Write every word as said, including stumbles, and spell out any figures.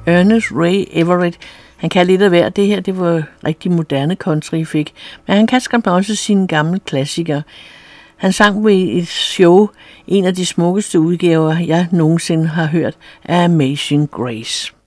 Ernest Ray Everett. Han kan lidt af hvert. Det her, det var rigtig moderne country, I fik. Men han kan skam også sine gamle klassikere. Han sang ved et show, en af de smukkeste udgaver, jeg nogensinde har hørt, af Amazing Grace.